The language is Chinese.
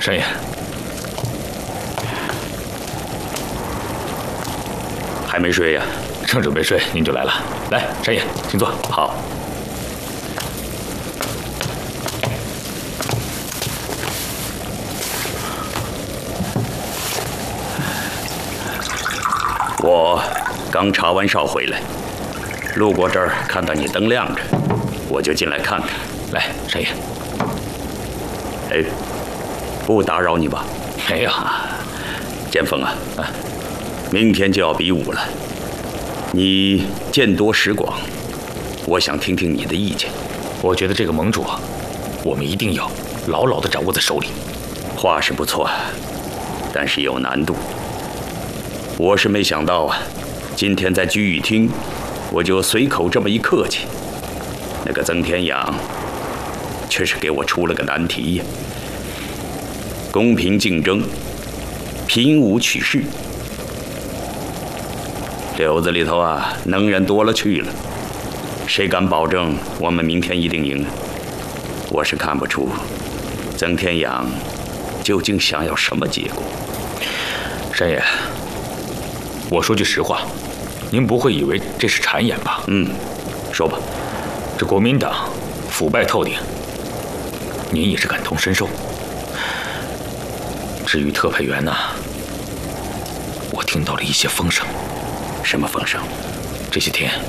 山爷， 还没睡呀？ 正准备睡，您就来了。来，山爷，请坐。 好。我刚查完哨回来，路过这儿看到你灯亮着，我就进来看看。 来，山爷。 哎，不打扰你吧？ 没有。 剑锋啊，明天就要比武了，你见多识广，我想听听你的意见。 我觉得这个盟主啊，我们一定要牢牢地掌握在手里。 话是不错，但是有难度。我是没想到啊，今天在居玉厅，我就随口这么一客气，那个曾天养却是给我出了个难题呀。公平竞争，拼武取势，柳子里头啊，能人多了去了，谁敢保证我们明天一定赢啊？我是看不出曾天养究竟想要什么结果。 山爷，我说句实话，您不会以为这是谗言吧？ 说吧。 这国民党腐败透顶，您也是感同身受。至于特派员呢，我听到了一些风声。 什么风声？ 这些天